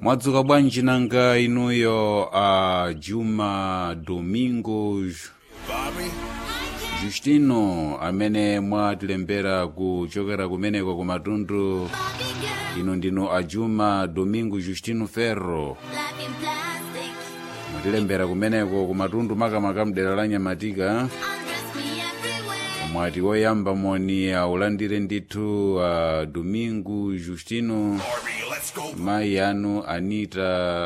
Mwadzuka bwanji nanga inuyo a Juma Domingos Justino amene mwatilembera kuchokera kumeneko kumatundu. Ino ndino a Juma Domingos Justino Ferro mwatilembera kumeneko kumatundu makamaka mdera la Nyamatika. Mwati woyamba moni aulandire ndithu Domingo Justino, mai anu Anita